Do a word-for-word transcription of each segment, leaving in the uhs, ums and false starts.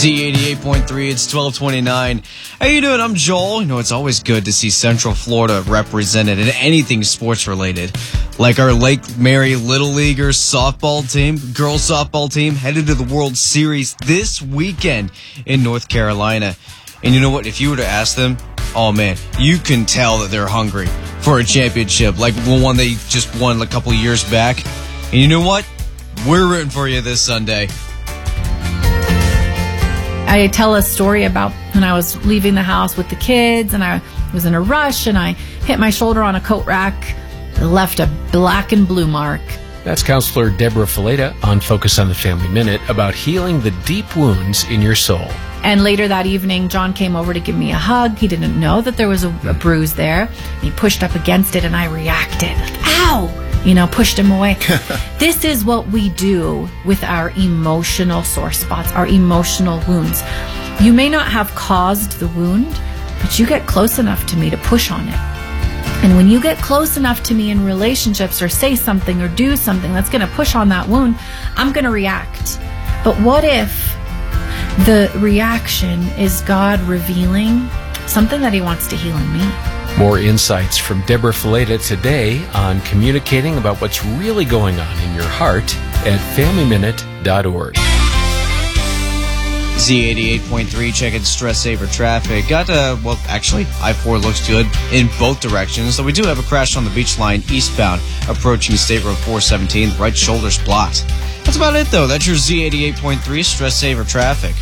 Z eighty-eight point three, it's twelve twenty-nine. How you doing? I'm Joel. You know, it's always good to see Central Florida represented in anything sports related. Like our Lake Mary Little Leaguers softball team, girls softball team, headed to the World Series this weekend in North Carolina. And you know what? If you were to ask them, oh man, you can tell that they're hungry for a championship, like the one they just won a couple of years back. And you know what? We're rooting for you this Sunday. I tell a story about when I was leaving the house with the kids and I was in a rush and I hit my shoulder on a coat rack, left a black and blue mark. That's Counselor Deborah Fileta on Focus on the Family Minute about healing the deep wounds in your soul. And later that evening, John came over to give me a hug. He didn't know that there was a, a bruise there. He pushed up against it and I reacted like, ow! You know, pushed him away. This is what we do with our emotional sore spots, our emotional wounds. You may not have caused the wound, but you get close enough to me to push on it. And when you get close enough to me in relationships or say something or do something that's going to push on that wound, I'm going to react. But what if the reaction is God revealing something that he wants to heal in me? More insights from Deborah Fileta today on communicating about what's really going on in your heart at family minute dot org. Z eighty-eight point three, checking stress saver traffic. Got uh well, actually, I four looks good in both directions. So we do have a crash on the beach line eastbound, approaching State Road four seventeen. Right shoulder's blocked. That's about it, though. That's your Z eighty-eight point three stress saver traffic.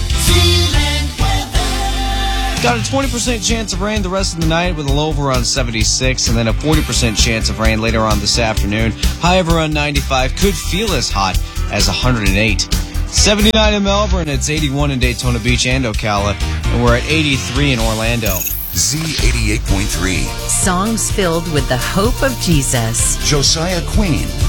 Got a twenty percent chance of rain the rest of the night with a low of around seventy-six, and then a forty percent chance of rain later on this afternoon. High of around ninety-five, could feel as hot as one hundred eight. seventy-nine in Melbourne, it's eighty-one in Daytona Beach and Ocala, and we're at eighty-three in Orlando. Z eighty-eight point three. Songs filled with the hope of Jesus. Josiah Queen.